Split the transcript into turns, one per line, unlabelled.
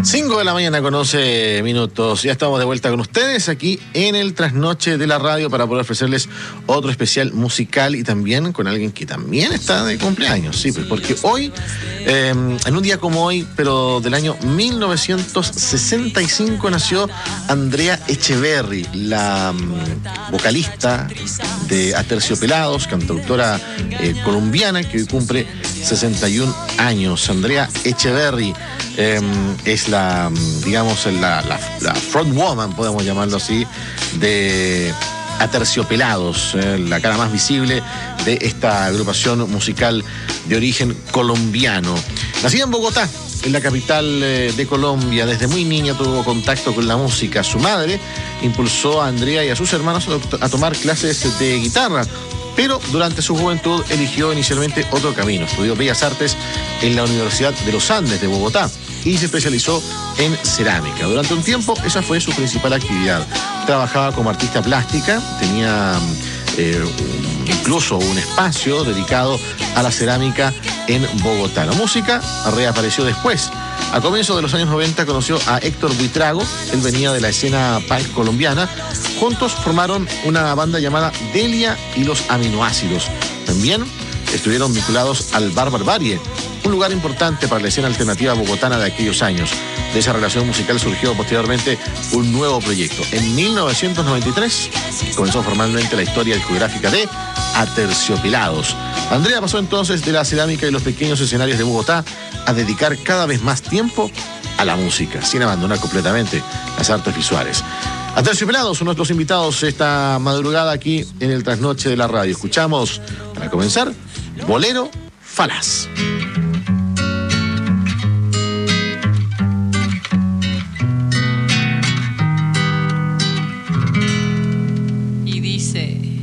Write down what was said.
5 de la mañana con 11 minutos. Ya estamos de vuelta con ustedes aquí en el Trasnoche de la Radio para poder ofrecerles otro especial musical y también con alguien que también está de cumpleaños. Sí, pues porque hoy, en un día como hoy, pero del año 1965, nació Andrea Echeverri, la vocalista de Aterciopelados, cantautora colombiana que hoy cumple 61 años. Andrea Echeverri es la frontwoman, podemos llamarlo así, de Aterciopelados, la cara más visible de esta agrupación musical de origen colombiano. Nacida en Bogotá, en la capital de Colombia, desde muy niña tuvo contacto con la música. Su madre impulsó a Andrea y a sus hermanos a tomar clases de guitarra, pero durante su juventud eligió inicialmente otro camino. Estudió Bellas Artes en la Universidad de los Andes de Bogotá y se especializó en cerámica. Durante un tiempo esa fue su principal actividad. Trabajaba como artista plástica, tenía incluso un espacio dedicado a la cerámica en Bogotá. La música reapareció después. A comienzos de los años 90 conoció a Héctor Buitrago, él venía de la escena punk colombiana. Juntos formaron una banda llamada Delia y los Aminoácidos. También estuvieron vinculados al Bar Barbarie, un lugar importante para la escena alternativa bogotana de aquellos años. De esa relación musical surgió posteriormente un nuevo proyecto. En 1993 comenzó formalmente la historia discográfica de Aterciopelados. Andrea pasó entonces de la cerámica y los pequeños escenarios de Bogotá a dedicar cada vez más tiempo a la música, sin abandonar completamente las artes visuales. Aterciopelados son nuestros invitados esta madrugada aquí en el Trasnoche de la Radio. Escuchamos, para comenzar, Bolero Falaz.
Y dice: